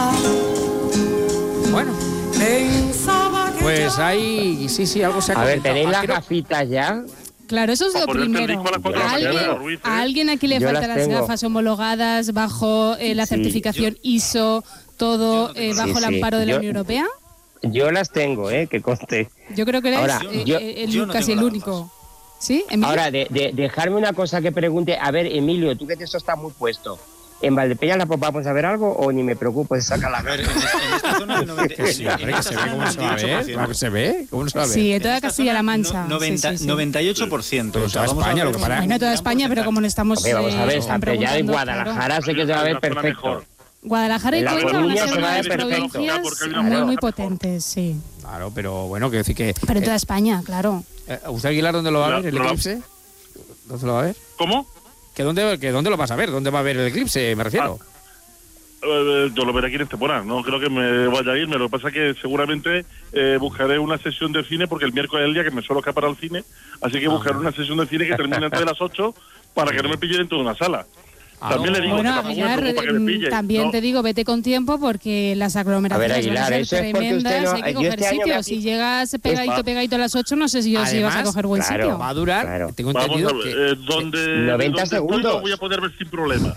Bueno, pues ahí sí, algo se ha A ver, comentado. ¿tenéis las gafitas ya? Claro, eso es lo primero. ¿A alguien aquí le faltan las gafas homologadas bajo la certificación ISO, todo bajo el amparo de la Unión Europea? Yo las tengo, que conste. Yo creo que eres casi el único. ¿Sí, Emilio? Ahora, dejarme una cosa que pregunte. A ver, Emilio, tú que eso está muy puesto. ¿En Valdepeñas la vamos a ver algo o ni me preocupo de sacar la gafa? En esta zona del 98%. ¿Cómo se ve? ¿Cómo se ve? Sí, en toda Castilla-La Mancha. 98%. Pero toda España, lo que para... Bueno, toda España, pero como no estamos... Vamos a ver, Santellana y Guadalajara sé que se va a ver perfecto. Guadalajara y Cuenca van a ser una de las provincias muy potentes, sí. Claro, pero bueno, quiero decir que... Pero en toda España, claro. ¿Usted, Aguilar, dónde lo va a ver, el eclipse? ¿Dónde lo va a ver? ¿Cómo? ¿Que dónde lo vas a ver? ¿Dónde va a ver el eclipse, me refiero? Yo lo veré aquí en Estepona, no creo que me vaya a irme. Lo que pasa es que seguramente buscaré una sesión de cine, porque el miércoles es el día que me suelo escapar al cine, así que buscaré una sesión de cine que termine antes de las 8 para que no me pille dentro de una sala. También le digo, bueno, Aguilar, también te digo, vete con tiempo porque las aglomeraciones Aguilar, van a ser tremendas, hay que coger sitio. Si llegas pegadito a las 8, no sé si vas a coger buen sitio. Va a durar, tengo entendido vamos a ver, que... 90 segundos. Lo voy a poder ver sin problema.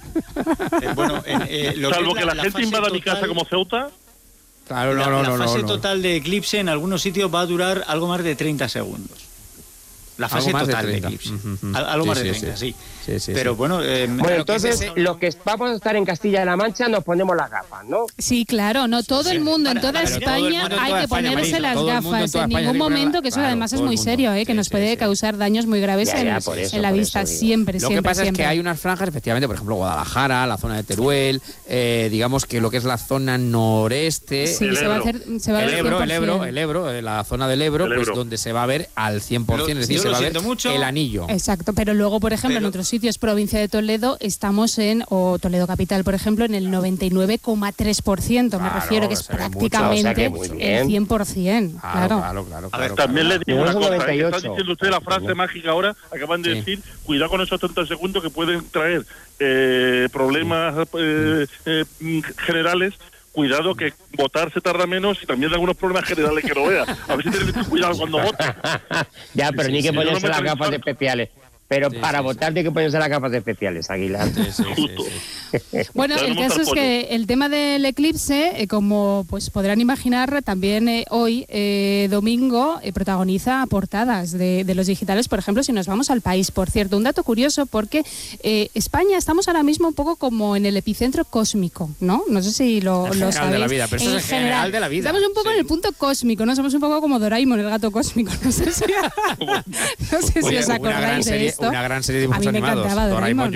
Salvo que la gente invada mi casa como Ceuta. Claro, la fase total de eclipse en algunos sitios va a durar algo más de 30 segundos. La fase total de eclipse. Algo más de 30, sí. Pero bueno... entonces, los que vamos a estar en Castilla-La Mancha nos ponemos las gafas, ¿no? Sí, claro, no todo el mundo, en toda España hay que ponerse las gafas. En ningún momento, que eso además es muy serio, que nos puede causar daños muy graves en la vista, siempre. Lo que pasa es que hay unas franjas, efectivamente, por ejemplo, Guadalajara, la zona de Teruel, digamos que lo que es la zona noreste... Sí, se va a ver el Ebro, la zona del Ebro, pues donde se va a ver al 100%, es decir, se va a ver el anillo. Exacto, pero luego, por ejemplo, en otros sitios, provincia de Toledo, estamos o Toledo capital, por ejemplo, en el 99,3%, me refiero, que es prácticamente el 100%. Claro. A ver, también le digo una cosa, está diciendo usted la frase mágica ahora, acaban de decir, cuidado con esos 30 segundos que pueden traer problemas generales. Cuidado que votar se tarda menos y también de algunos problemas generales que no vea. A ver si tienes cuidado cuando votes. Ya, pero ni que ponerse las gafas especiales. Pero para votar tiene que ponerse las gafas especiales, Aguilar. Bueno, el caso es que el tema del eclipse, como pues podrán imaginar, también hoy, domingo, protagoniza portadas de los digitales, por ejemplo, si nos vamos al país. Por cierto, un dato curioso, porque España estamos ahora mismo un poco como en el epicentro cósmico, ¿no? No sé si lo sabéis. De la vida, pero eso es en general de la vida. Estamos un poco en el punto cósmico, ¿no? Somos un poco como Doraemon, el gato cósmico. No sé si os acordáis de esto. Una gran serie de dibujos animados. A mí me encantaba Doraemon.